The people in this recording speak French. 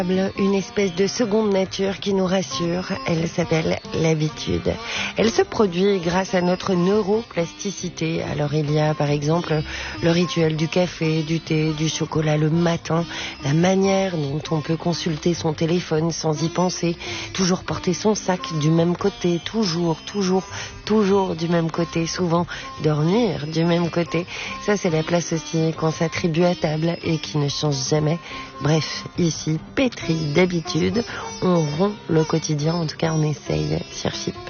Une espèce de seconde nature qui nous rassure, elle s'appelle l'habitude. Elle se produit grâce à notre neuroplasticité. Alors il y a par exemple le rituel du café, du thé, du chocolat le matin, la manière dont on peut consulter son téléphone sans y penser, toujours porter son sac du même côté, toujours du même côté, souvent dormir du même côté. Ça c'est la place aussi qu'on s'attribue à table et qui ne change jamais. Bref, ici, pétri d'habitude, on rompt le quotidien, en tout cas on essaye sur Chypre.